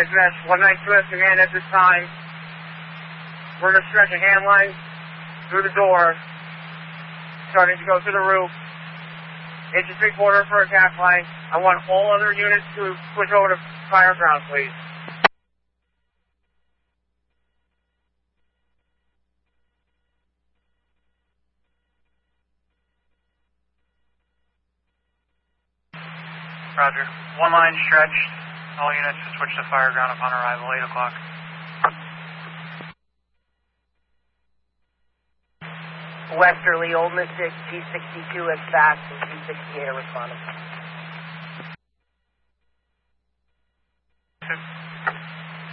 Dispatch 192 command at this time. We're going to stretch a hand line through the door, starting to go to the roof. Inch and 3/4 for a gas line. I want all other units to switch over to fire ground, please. Roger. One line stretched. All units to switch to fire ground upon arrival, 8 o'clock. Westerly, Old Mystic, G62 at fast and G68 are responding.